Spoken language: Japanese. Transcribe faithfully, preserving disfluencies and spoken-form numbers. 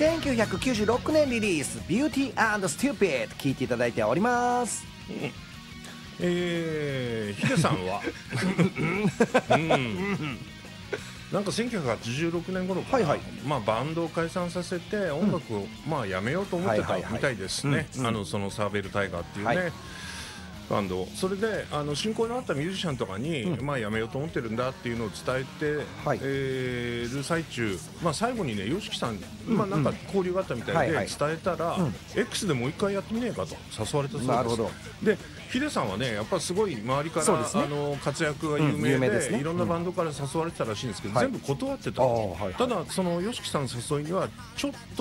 せんきゅうひゃくきゅうじゅうろくねんリリース「ビューティー and Stupid」聴いていただいております。 えー、ヒデさんは、うん、なんかせんきゅうひゃくはちじゅうろくねん頃から、はいはい、まあ、バンドを解散させて音楽を、うん、まあ、やめようと思ってたみたいですね。あのそのサーベルタイガーっていうね、はい、バンド。それであの親交のあったミュージシャンとかに、うん、まあ、やめようと思ってるんだっていうのを伝えて、はい、えー、る最中、まあ、最後にね ヨシキさん、うん、まあ、なんか交流があったみたいで伝えたら、うん、X でもう一回やってみねえかと誘われたそうです。なるほど。でヒデさんはねやっぱすごい周りから、ね、あの活躍が有名 で,、うん、有名ですね、いろんなバンドから誘われてたらしいんですけど、うん、全部断ってた、はい、ただその ヨシキさんの誘いにはちょっと